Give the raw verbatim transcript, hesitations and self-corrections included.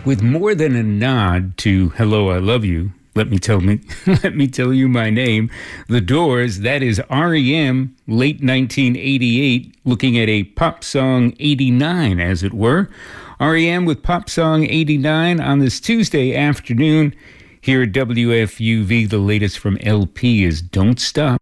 With more than a nod to Hello, I Love You, let me tell me, let me tell you my name, The Doors, that is R E M, late nineteen eighty-eight, looking at a pop song eighty-nine, as it were. R E M with pop song eighty-nine on this Tuesday afternoon. Here at W F U V, the latest from L P is Don't Stop.